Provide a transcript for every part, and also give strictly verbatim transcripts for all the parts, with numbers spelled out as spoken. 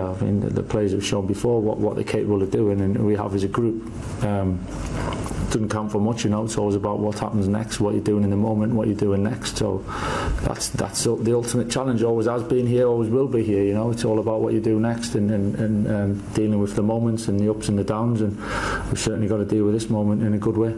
yeah, I mean, the, the players have shown before what, what they're capable of doing, and we have as a group. Um, doesn't count for much, you know. It's always about what happens next, what you're doing in the moment, what you're doing next. So that's that's the ultimate challenge. Always has been here, always will be here. You know, it's all about what you do next, and and, and um, dealing with the moments and the ups and the downs. And we've certainly got to deal with this moment in a good way.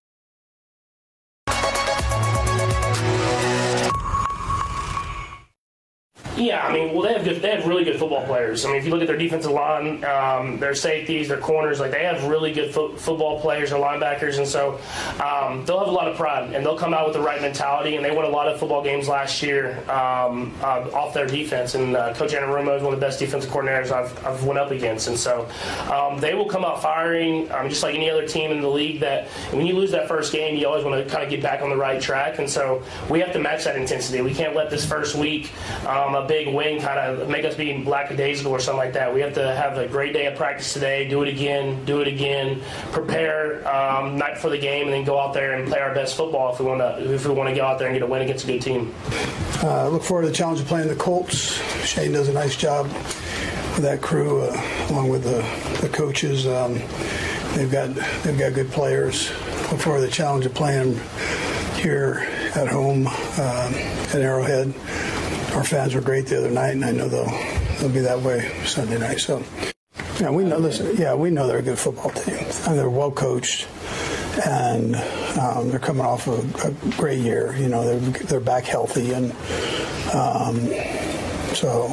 Yeah, I mean, well, they have good. They have really good football players. I mean, if you look at their defensive line, um, their safeties, their corners, like they have really good fo- football players and linebackers, and so um, they'll have a lot of pride, and they'll come out with the right mentality. And they won a lot of football games last year um, uh, off their defense. And uh, Coach Anarumo is one of the best defensive coordinators I've, I've went up against, and so um, they will come out firing, um, just like any other team in the league. That when you lose that first game, you always want to kind of get back on the right track, and so we have to match that intensity. We can't let this first week um, a big win kind of make us be lackadaisical or something like that. We have to have a great day of practice today, do it again, do it again, prepare um, night for the game, and then go out there and play our best football if we want to if we want to go out there and get a win against a good team. Uh, look forward to the challenge of playing the Colts. Shane does a nice job with that crew, uh, along with the, the coaches. Um, they've got they've got good players. Look forward to the challenge of playing here at home um, at Arrowhead. Our fans were great the other night, and I know they'll they'll be that way Sunday night. So, yeah, we know. Listen, yeah, we know they're a good football team, and they're well coached, and um, they're coming off a, a great year. You know, they're they're back healthy, and um, so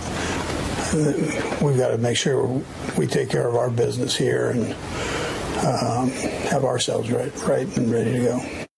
we've got to make sure we take care of our business here and um, have ourselves right, right and ready to go.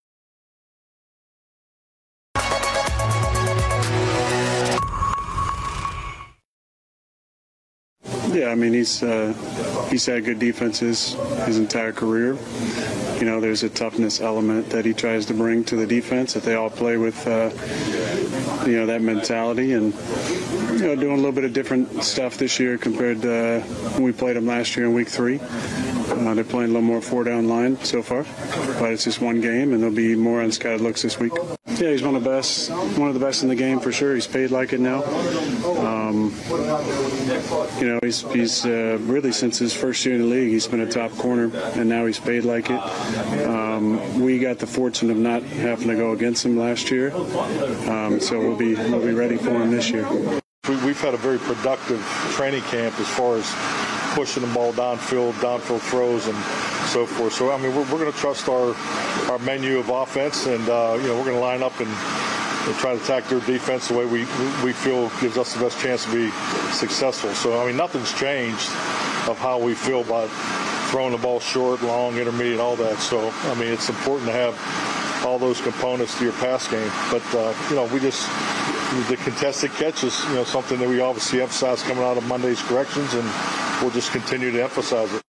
Yeah, I mean, he's uh, he's had good defenses his entire career. You know, there's a toughness element that he tries to bring to the defense, that they all play with, uh, you know, that mentality, and, you know, doing a little bit of different stuff this year compared to uh, when we played them last year in week three. Uh, they're playing a little more four-down line so far, but it's just one game, and there'll be more unscattered looks this week. Yeah, he's one of the best, one of the best in the game for sure. He's paid like it now. Um, you know, he's he's uh, really since his first year in the league, he's been a top corner, and now he's paid like it. Um, we got the fortune of not having to go against him last year, um, so we'll be we'll be ready for him this year. We, we've had a very productive training camp as far as pushing the ball downfield, downfield throws, and so forth. So, I mean, we're, we're going to trust our our menu of offense, and uh, you know, we're going to line up and, and try to attack their defense the way we we feel gives us the best chance to be successful. So, I mean, nothing's changed of how we feel about throwing the ball short, long, intermediate, all that. So, I mean, it's important to have all those components to your pass game. But uh, you know, we just the contested catch is, you know, something that we obviously emphasize coming out of Monday's corrections, and we'll just continue to emphasize it.